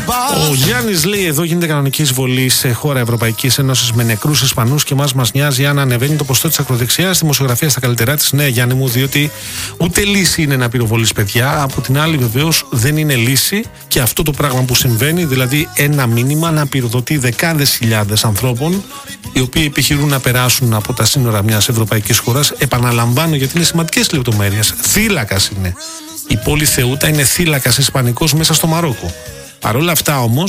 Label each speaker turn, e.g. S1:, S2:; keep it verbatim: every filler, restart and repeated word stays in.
S1: Ο Γιάννης λέει: εδώ γίνεται κανονική εισβολή σε χώρα Ευρωπαϊκής Ένωσης με νεκρούς Ισπανούς και μας μας νοιάζει αν ανεβαίνει το ποσοστό της ακροδεξιάς δημοσιογραφία στα καλύτερά της. Ναι, Γιάννη μου, διότι ούτε λύση είναι να πυροβολείς παιδιά. Από την άλλη, βεβαίως, δεν είναι λύση και αυτό το πράγμα που συμβαίνει, δηλαδή ένα μήνυμα να πυροδοτεί δεκάδες χιλιάδες ανθρώπων οι οποίοι επιχειρούν να περάσουν από τα σύνορα μιας ευρωπαϊκής χώρας. Επαναλαμβάνω, γιατί είναι σημαντικές λεπτομέρειες. Θύλακας είναι. Η πόλη Θεούτα είναι θύλακας ισπανικός μέσα στο Μαρόκο. Παρ' όλα αυτά όμως,